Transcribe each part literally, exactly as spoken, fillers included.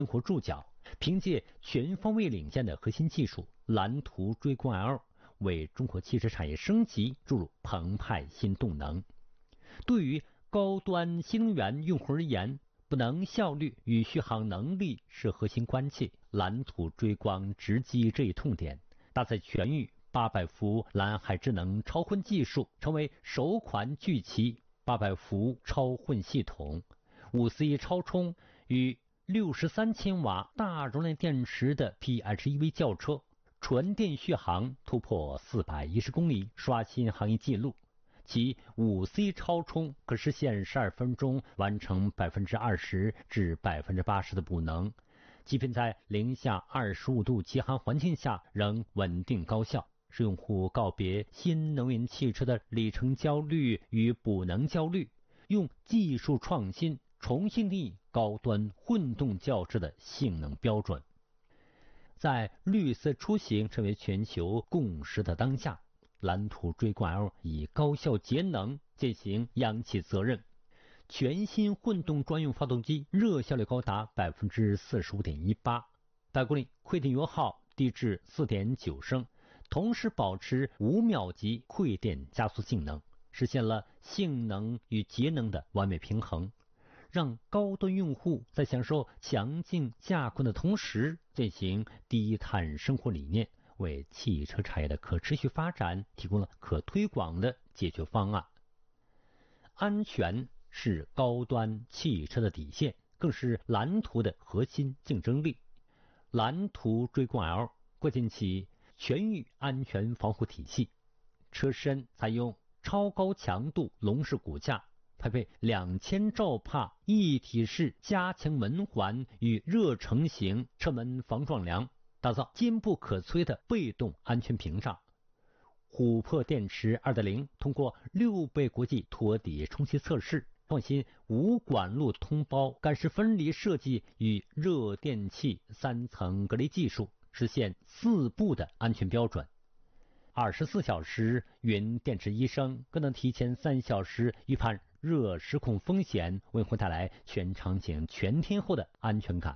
灵活注脚，凭借全方位领先的核心技术蓝图追光 L， 为中国汽车产业升级注入澎湃新动能。对于高端新能源用户而言，不能效率与续航能力是核心关切。蓝图追光直击这一痛点，搭载全域八百伏蓝海智能超混技术，成为首款聚齐八百伏超混系统、五 C 超充与六十三千瓦大容量电池的 P H E V 轿车，纯电续航突破四百一十公里，刷新行业纪录。其五 C 超充可实现十二分钟完成百分之二十至百分之八十的补能，即便在零下二十五度极寒环境下仍稳定高效，使用户告别新能源汽车的里程焦虑与补能焦虑，用技术创新重新定义高端混动轿车的性能标准。在绿色出行成为全球共识的当下，蓝图追光 L 以高效节能践行央企责任，全新混动专用发动机热效率高达 百分之四十五点一八， 百公里馈电油耗低至 四点九升，同时保持五秒级馈电加速性能，实现了性能与节能的完美平衡，让高端用户在享受强劲驾控的同时践行低碳生活理念，为汽车产业的可持续发展提供了可推广的解决方案。安全是高端汽车的底线，更是蓝图的核心竞争力。蓝图追光 L 构建起全域安全防护体系，车身采用超高强度笼式骨架，配备两千兆帕一体式加强门环与热成型车门防撞梁，打造坚不可摧的被动安全屏障。琥珀电池 二点零 通过六倍国际托底冲击测试，创新无管路通包干湿分离设计与热电器三层隔离技术，实现四步的安全标准。二十四小时云电池医生更能提前三小时预判热失控风险，为用户带来全场景全天候的安全感。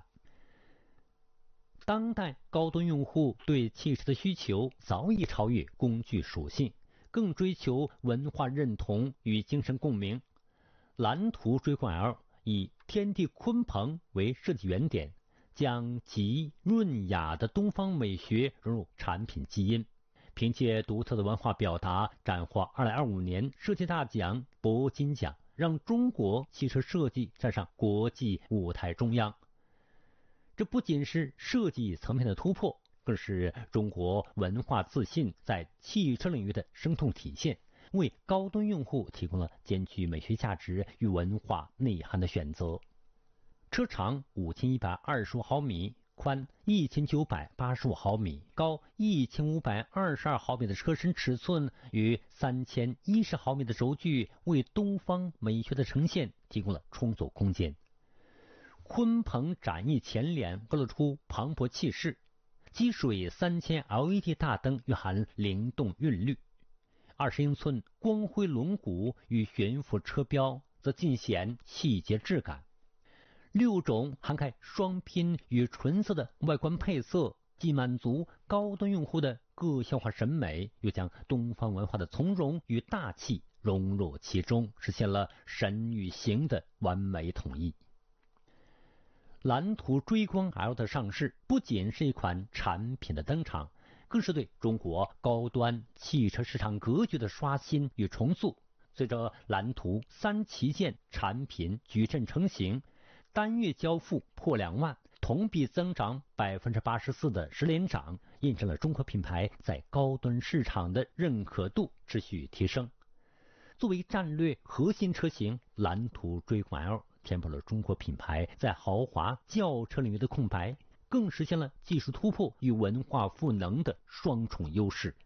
当代高端用户对汽车的需求早已超越工具属性，更追求文化认同与精神共鸣。蓝图追光 L 以天地鲲鹏为设计原点，将极润雅的东方美学融入产品基因，凭借独特的文化表达斩获二零二五年设计大奖铂金奖，让中国汽车设计站上国际舞台中央。这不仅是设计层面的突破，更是中国文化自信在汽车领域的生动体现，为高端用户提供了兼具美学价值与文化内涵的选择。车长五千一百二十五毫米，宽一千九百八十五毫米，高一千五百二十二毫米的车身尺寸与三千一十毫米的轴距，为东方美学的呈现提供了充足空间。鲲鹏展翼前脸勾勒出磅礴气势，积水三千 L E D 大灯蕴含灵动韵律，二十英寸光辉轮毂与悬浮车标则尽显细节质感。六种涵盖双拼与纯色的外观配色，既满足高端用户的个性化审美，又将东方文化的从容与大气融入其中，实现了神与形的完美统一。蓝图追光 L 的上市不仅是一款产品的登场，更是对中国高端汽车市场格局的刷新与重塑。随着蓝图三旗舰产品矩阵成型，单月交付破两万，同比增长 百分之八十四 的十连涨，印证了中国品牌在高端市场的认可度持续提升。作为战略核心车型，蓝图追光 L 填补了中国品牌在豪华轿车领域的空白，更实现了技术突破与文化赋能的双重优势，